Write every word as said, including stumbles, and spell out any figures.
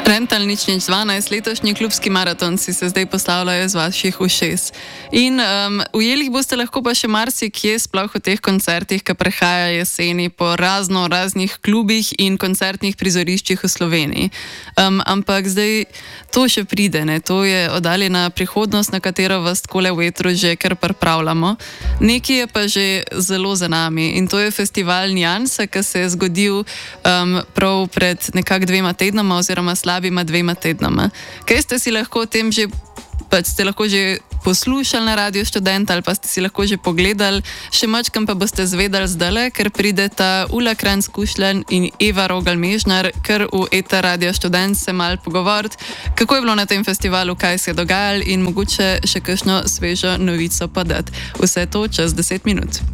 Rental nič nič dvanajst, letošnji klubski maratonci se zdaj poslavljajo z vaših ušes. In um, ujeli boste lahko pa še marsikje, sploh v teh koncertih, ki prehajajo jeseni po razno raznih klubih in koncertnih prizoriščih v Sloveniji. Um, ampak zdaj to še pride, ne? To je oddaljena prihodnost, na katero vas takole v etru že kar pripravljamo. Nekaj je pa že zelo za nami in to je festival Niansa, ki se je zgodil um, prav pred nekak dvema tednoma oziroma slabima dvema tednoma. Kaj ste si lahko o tem že, pač ste lahko že poslušali na Radio Študent ali pa ste si lahko že pogledali, še mačkam pa boste zvedali zdajle, ker prideta Ula Kranjc-Kušljan in Eva Rogalj-Mežnar, ker v eter Radio Študent se malo pogovoriti, kako je bilo na tem festivalu, kaj se je dogajalo in mogoče še kakšno svežo novico podati. Vse to čez deset minut.